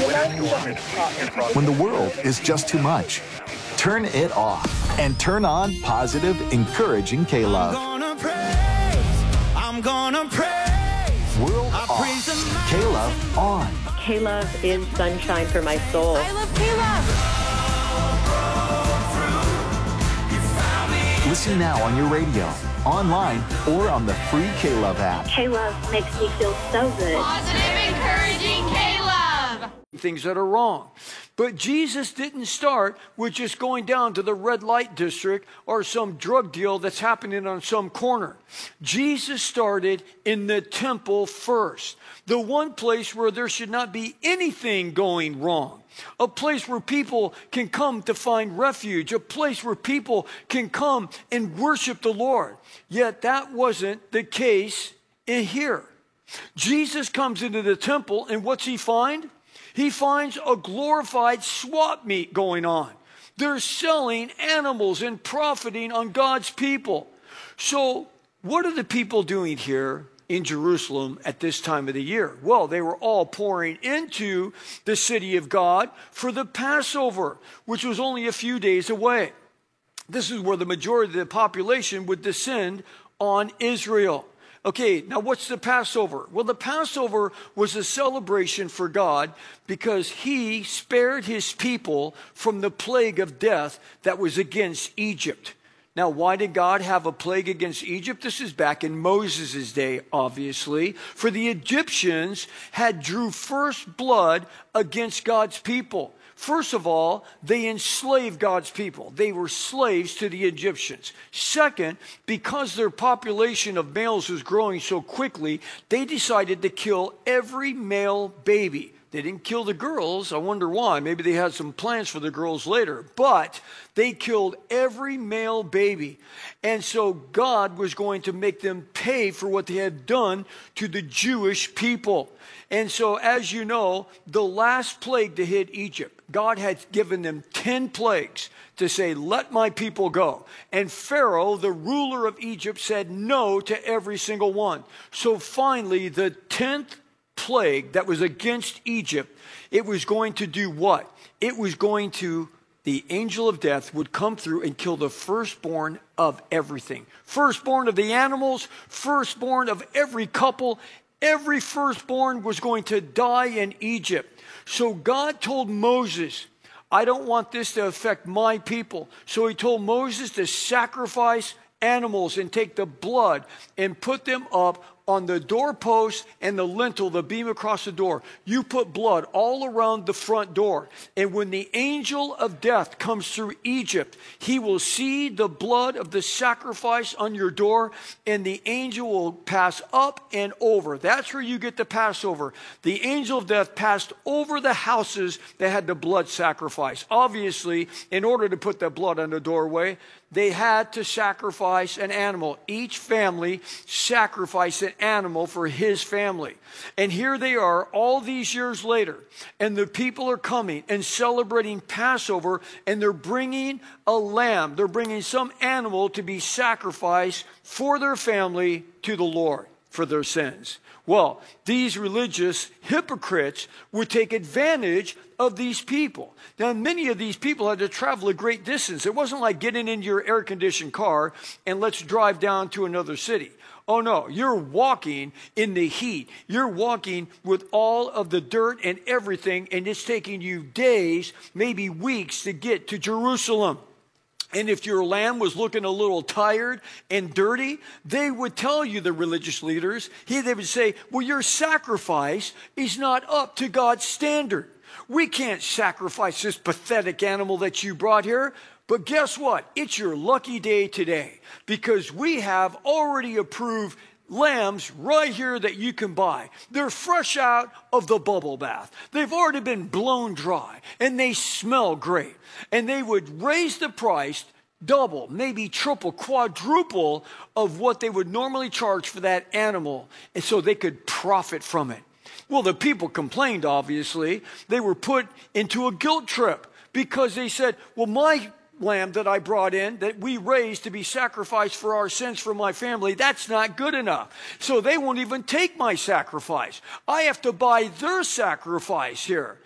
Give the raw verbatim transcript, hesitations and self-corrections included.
When the world is just too much, turn it off and turn on positive, encouraging K-Love. I'm gonna praise, I'm gonna praise. World off, K-Love on. K-Love is sunshine for my soul. I love K-Love. Listen now on your radio, online, or on the free K-Love app. K-Love makes me feel so good. Positive, encouraging K-Love. Things that are wrong. But Jesus didn't start with just going down to the red light district or some drug deal that's happening on some corner. Jesus started in the temple first, the one place where there should not be anything going wrong. A place where people can come to find refuge, a place where people can come and worship the Lord. Yet that wasn't the case in here. Jesus comes into the temple, and what's he find? He finds a glorified swap meet going on. They're selling animals and profiting on God's people. So what are the people doing here in Jerusalem at this time of the year? Well, they were all pouring into the city of God for the Passover, which was only a few days away. This is where the majority of the population would descend on Israel. Okay, now what's the Passover? Well, the Passover was a celebration for God because he spared his people from the plague of death that was against Egypt. Now, why did God have a plague against Egypt? This is back in Moses' day, obviously. For the Egyptians had drew first blood against God's people. First of all, they enslaved God's people. They were slaves to the Egyptians. Second, because their population of males was growing so quickly, they decided to kill every male baby. They didn't kill the girls. I wonder why. Maybe they had some plans for the girls later. But they killed every male baby. And so God was going to make them pay for what they had done to the Jewish people. And so, as you know, the last plague to hit Egypt, God had given them ten plagues to say, let my people go. And Pharaoh, the ruler of Egypt, said no to every single one. So finally, the tenth plague that was against Egypt, it was going to do what? It was going to, the angel of death would come through and kill the firstborn of everything. Firstborn of the animals, firstborn of every couple. Every firstborn was going to die in Egypt. So God told Moses, I don't want this to affect my people. So he told Moses to sacrifice animals and take the blood and put them up on the doorpost and the lintel, the beam across the door. You put blood all around the front door. And when the angel of death comes through Egypt, he will see the blood of the sacrifice on your door, and the angel will pass up and over. That's where you get the Passover. The angel of death passed over the houses that had the blood sacrifice. Obviously, in order to put that blood on the doorway, they had to sacrifice an animal. Each family sacrificed an animal for his family. And here they are all these years later, and the people are coming and celebrating Passover, and they're bringing a lamb. They're bringing some animal to be sacrificed for their family to the Lord for their sins. Well, these religious hypocrites would take advantage of these people. Now, many of these people had to travel a great distance. It wasn't like getting in your air-conditioned car and let's drive down to another city. Oh, no, you're walking in the heat. You're walking with all of the dirt and everything, and it's taking you days, maybe weeks to get to Jerusalem. And if your lamb was looking a little tired and dirty, they would tell you, the religious leaders, he, they would say, well, your sacrifice is not up to God's standard. We can't sacrifice this pathetic animal that you brought here. But guess what? It's your lucky day today, because we have already approved lambs right here that you can buy. They're fresh out of the bubble bath. They've already been blown dry, and they smell great. And they would raise the price double, maybe triple, quadruple of what they would normally charge for that animal, and so they could profit from it. Well, the people complained, obviously. They were put into a guilt trip because they said, well, my lamb that I brought in, that we raised to be sacrificed for our sins for my family, that's not good enough. So they won't even take my sacrifice. I have to buy their sacrifice here.